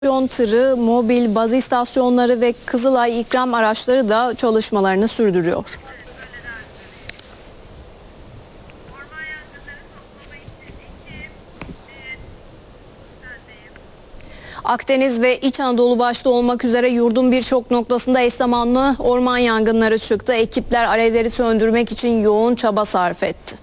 Tırı, mobil baz istasyonları ve Kızılay ikram araçları da çalışmalarını sürdürüyor. Akdeniz ve İç Anadolu başta olmak üzere yurdun birçok noktasında eş zamanlı orman yangınları çıktı. Ekipler alevleri söndürmek için yoğun çaba sarf etti.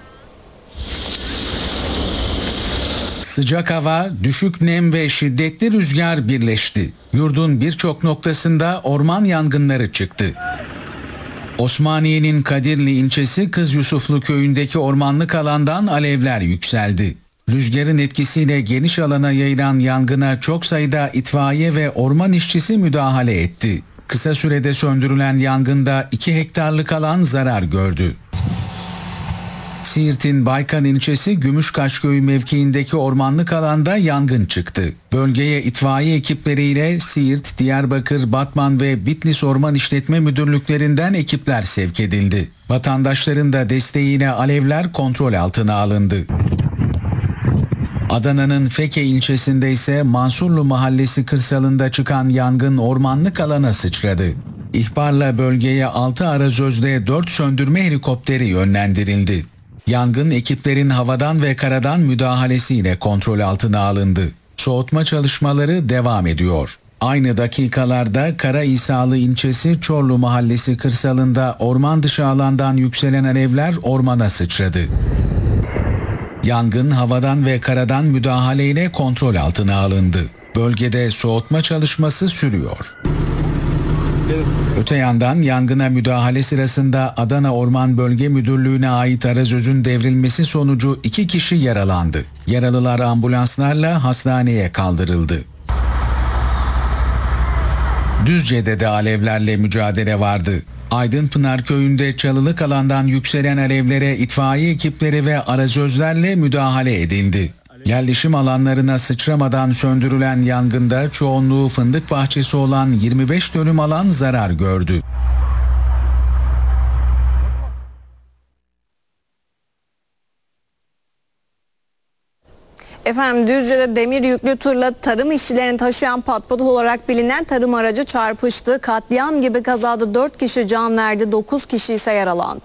Sıcak hava, düşük nem ve şiddetli rüzgar birleşti. Yurdun birçok noktasında orman yangınları çıktı. Osmaniye'nin Kadirli ilçesi Kız Yusuflu köyündeki ormanlık alandan alevler yükseldi. Rüzgarın etkisiyle geniş alana yayılan yangına çok sayıda itfaiye ve orman işçisi müdahale etti. Kısa sürede söndürülen yangında 2 hektarlık alan zarar gördü. Siirt'in Baykan ilçesi Gümüşkaş köyü mevkiindeki ormanlık alanda yangın çıktı. Bölgeye itfaiye ekipleriyle Siirt, Diyarbakır, Batman ve Bitlis Orman İşletme Müdürlüklerinden ekipler sevk edildi. Vatandaşların da desteğiyle alevler kontrol altına alındı. Adana'nın Feke ilçesinde ise Mansurlu Mahallesi kırsalında çıkan yangın ormanlık alana sıçradı. İhbarla bölgeye 6 arazözle 4 söndürme helikopteri yönlendirildi. Yangın ekiplerin havadan ve karadan müdahalesiyle kontrol altına alındı. Soğutma çalışmaları devam ediyor. Aynı dakikalarda Karaİsalı ilçesi Çorlu Mahallesi kırsalında orman dışı alandan yükselen alevler ormana sıçradı. Yangın havadan ve karadan müdahaleyle kontrol altına alındı. Bölgede soğutma çalışması sürüyor. Öte yandan yangına müdahale sırasında Adana Orman Bölge Müdürlüğü'ne ait arazözün devrilmesi sonucu 2 kişi yaralandı. Yaralılar ambulanslarla hastaneye kaldırıldı. Düzce'de de alevlerle mücadele vardı. Aydınpınar köyünde çalılık alandan yükselen alevlere itfaiye ekipleri ve arazözlerle müdahale edildi. Yerleşim alanlarına sıçramadan söndürülen yangında çoğunluğu fındık bahçesi olan 25 dönüm alan zarar gördü. Efendim Düzce'de demir yüklü tırla tarım işçilerini taşıyan patpat olarak bilinen tarım aracı çarpıştı. Katliam gibi kazada 4 kişi can verdi, 9 kişi ise yaralandı.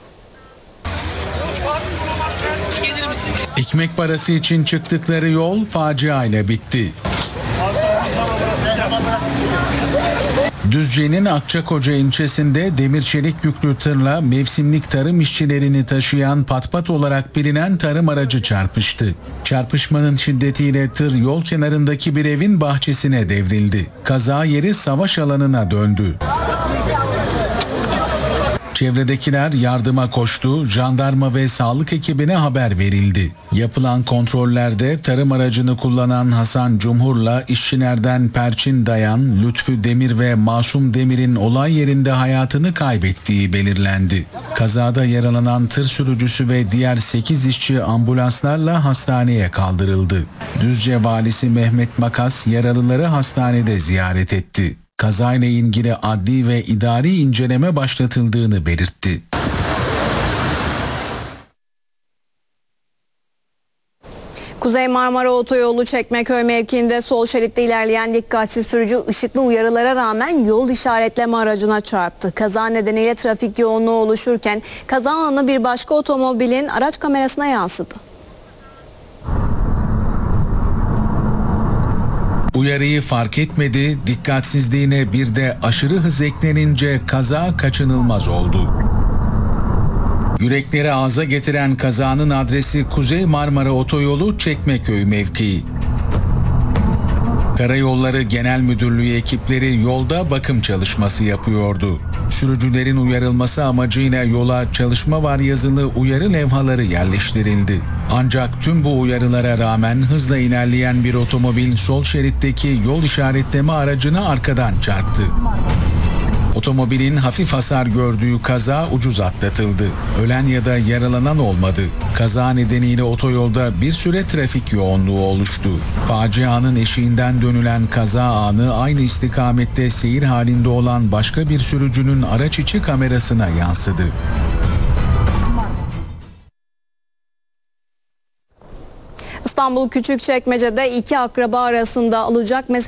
Ekmek parası için çıktıkları yol faciayla bitti. Düzce'nin Akçakoca ilçesinde demir çelik yüklü tırla mevsimlik tarım işçilerini taşıyan patpat olarak bilinen tarım aracı çarpıştı. Çarpışmanın şiddetiyle tır yol kenarındaki bir evin bahçesine devrildi. Kaza yeri savaş alanına döndü. Çevredekiler yardıma koştu, jandarma ve sağlık ekibine haber verildi. Yapılan kontrollerde tarım aracını kullanan Hasan Cumhur'la işçilerden Perçin Dayan, Lütfü Demir ve Masum Demir'in olay yerinde hayatını kaybettiği belirlendi. Kazada yaralanan tır sürücüsü ve diğer 8 işçi ambulanslarla hastaneye kaldırıldı. Düzce Valisi Mehmet Makas yaralıları hastanede ziyaret etti. Kazayla ilgili adli ve idari inceleme başlatıldığını belirtti. Kuzey Marmara Otoyolu Çekmeköy mevkiinde sol şeritte ilerleyen dikkatsiz sürücü ışıklı uyarılara rağmen yol işaretleme aracına çarptı. Kaza nedeniyle trafik yoğunluğu oluşurken kaza anı bir başka otomobilin araç kamerasına yansıdı. Uyarıyı fark etmedi, dikkatsizliğine bir de aşırı hız eklenince kaza kaçınılmaz oldu. Yürekleri ağza getiren kazanın adresi Kuzey Marmara Otoyolu Çekmeköy mevkii. Karayolları Genel Müdürlüğü ekipleri yolda bakım çalışması yapıyordu. Sürücülerin uyarılması amacıyla yola çalışma var yazılı uyarı levhaları yerleştirildi. Ancak tüm bu uyarılara rağmen hızla ilerleyen bir otomobil sol şeritteki yol işaretleme aracına arkadan çarptı. Otomobilin hafif hasar gördüğü kaza ucuz atlatıldı. Ölen ya da yaralanan olmadı. Kaza nedeniyle otoyolda bir süre trafik yoğunluğu oluştu. Facianın eşiğinden dönülen kaza anı aynı istikamette seyir halinde olan başka bir sürücünün araç içi kamerasına yansıdı. İstanbul Küçükçekmece'de iki akraba arasında alacak